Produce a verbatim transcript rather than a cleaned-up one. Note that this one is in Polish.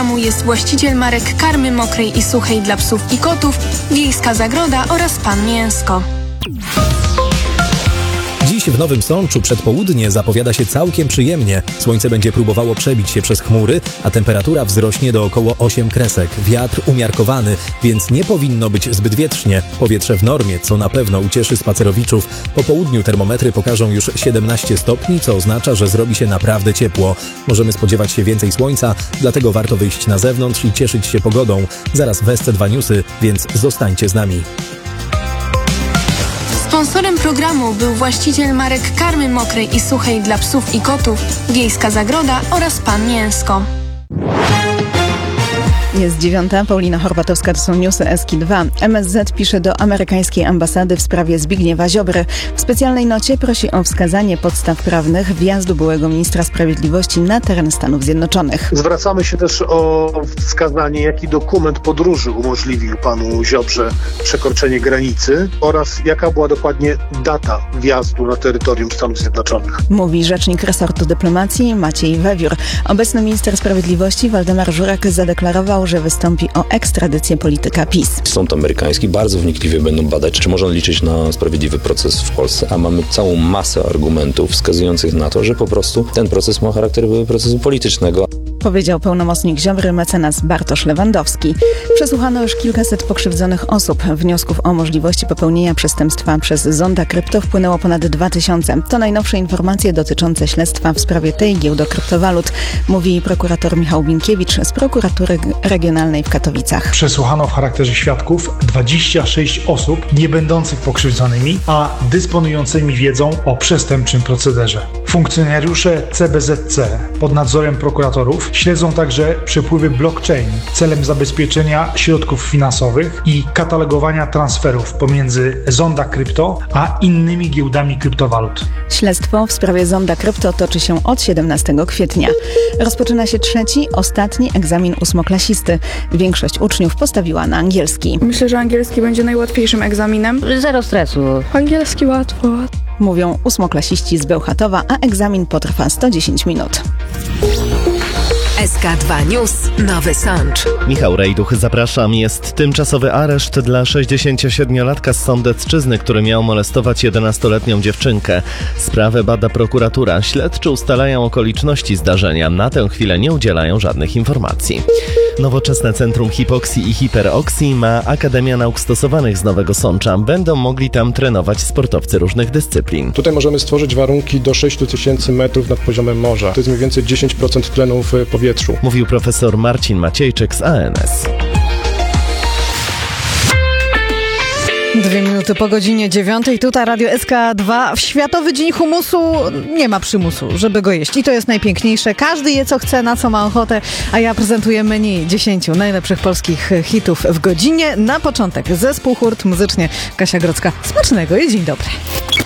Jest właściciel marek karmy mokrej i suchej dla psów i kotów, Wiejska Zagroda oraz Pan Mięsko. Dziś w Nowym Sączu przedpołudnie zapowiada się całkiem przyjemnie. Słońce będzie próbowało przebić się przez chmury, a temperatura wzrośnie do około osiem kresek. Wiatr umiarkowany, więc nie powinno być zbyt wietrznie. Powietrze w normie, co na pewno ucieszy spacerowiczów. Po południu termometry pokażą już siedemnaście stopni, co oznacza, że zrobi się naprawdę ciepło. Możemy spodziewać się więcej słońca, dlatego warto wyjść na zewnątrz i cieszyć się pogodą. Zaraz w S C dwa Newsy, więc zostańcie z nami. Sponsorem programu był właściciel marek karmy mokrej i suchej dla psów i kotów, Wiejska Zagroda oraz Pan Mięsko. Jest dziewiąta, Paulina Horwatowska, to są newsy S K dwa. M S Z pisze do amerykańskiej ambasady w sprawie Zbigniewa Ziobry. W specjalnej nocie prosi o wskazanie podstaw prawnych wjazdu byłego ministra sprawiedliwości na teren Stanów Zjednoczonych. Zwracamy się też o wskazanie, jaki dokument podróży umożliwił panu Ziobrze przekroczenie granicy oraz jaka była dokładnie data wjazdu na terytorium Stanów Zjednoczonych. Mówi rzecznik resortu dyplomacji Maciej Wewiór. Obecny minister sprawiedliwości Waldemar Żurek zadeklarował, że wystąpi o ekstradycję polityka PiS. Sąd amerykański bardzo wnikliwie będą badać, czy można liczyć na sprawiedliwy proces w Polsce, a mamy całą masę argumentów wskazujących na to, że po prostu ten proces ma charakter procesu politycznego. Powiedział pełnomocnik Ziobry mecenas Bartosz Lewandowski. Przesłuchano już kilkaset pokrzywdzonych osób. Wniosków o możliwości popełnienia przestępstwa przez Zonda Krypto wpłynęło ponad dwa tysiące. To najnowsze informacje dotyczące śledztwa w sprawie tej giełdy kryptowalut, mówi prokurator Michał Binkiewicz z prokuratury regionalnej w Katowicach. Przesłuchano w charakterze świadków dwadzieścia sześć osób nie będących pokrzywdzonymi, a dysponującymi wiedzą o przestępczym procederze. Funkcjonariusze C B Z C pod nadzorem prokuratorów śledzą także przepływy blockchain celem zabezpieczenia środków finansowych i katalogowania transferów pomiędzy Zonda Krypto a innymi giełdami kryptowalut. Śledztwo w sprawie Zonda Krypto toczy się od siedemnastego kwietnia. Rozpoczyna się trzeci, ostatni egzamin ósmoklasisty. Większość uczniów postawiła na angielski. Myślę, że angielski będzie najłatwiejszym egzaminem. Zero stresu. Angielski łatwo. Mówią ósmoklasiści z Bełchatowa, a egzamin potrwa sto dziesięć minut. S K dwa News, Nowy Sącz. Michał Rejduch, zapraszam. Jest tymczasowy areszt dla sześćdziesięciosiedmiolatka z Sądecczyzny, który miał molestować jedenastoletnią dziewczynkę. Sprawę bada prokuratura. Śledczy ustalają okoliczności zdarzenia. Na tę chwilę nie udzielają żadnych informacji. Nowoczesne Centrum Hipoksji i Hiperoksji ma Akademia Nauk Stosowanych z Nowego Sącza. Będą mogli tam trenować sportowcy różnych dyscyplin. Tutaj możemy stworzyć warunki do sześć tysięcy metrów nad poziomem morza. To jest mniej więcej dziesięć procent tlenu w powietrzu. Mówił profesor Marcin Maciejczyk z A N S. Dwie minuty po godzinie dziewiątej, tutaj Radio S K dwa. W Światowy Dzień Humusu nie ma przymusu, żeby go jeść. I to jest najpiękniejsze. Każdy je co chce, na co ma ochotę, a ja prezentuję menu dziesięciu najlepszych polskich hitów w godzinie. Na początek zespół Hurt, muzycznie Kasia Grodzka. Smacznego i dzień dobry.